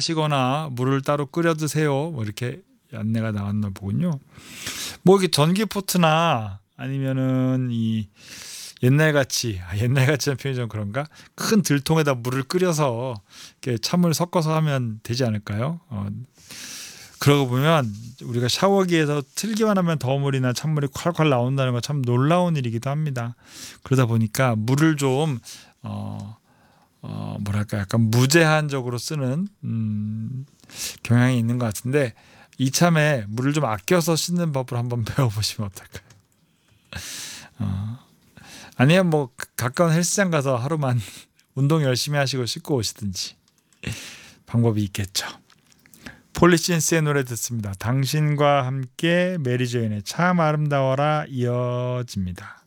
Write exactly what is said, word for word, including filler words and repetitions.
하시거나 물을 따로 끓여 드세요. 뭐 이렇게 안내가 나왔나 보군요. 뭐 이게 전기포트나 아니면은 이 옛날같이 아 옛날같이라는 표현이 좀 그런가? 큰 들통에다 물을 끓여서 이렇게 찬물 섞어서 하면 되지 않을까요? 어 그러고 보면 우리가 샤워기에서 틀기만 하면 더운 물이나 찬물이 콸콸 나온다는 건 참 놀라운 일이기도 합니다. 그러다 보니까 물을 좀 어 어 뭐랄까 약간 무제한적으로 쓰는 음 경향이 있는 것 같은데 이참에 물을 좀 아껴서 씻는 법을 한번 배워보시면 어떨까요? 어 아니면 뭐 가까운 헬스장 가서 하루만 운동 열심히 하시고 씻고 오시든지 방법이 있겠죠. 폴리신스의 노래 듣습니다. 당신과 함께 메리 조인의 참 아름다워라 이어집니다.